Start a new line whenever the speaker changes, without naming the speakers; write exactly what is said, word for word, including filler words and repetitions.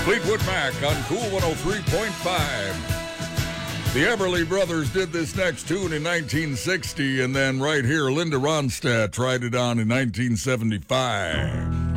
Fleetwood Mac on Cool one oh three point five. The Everly Brothers did this next tune in nineteen sixty, and then right here, Linda Ronstadt tried it on in nineteen seventy-five.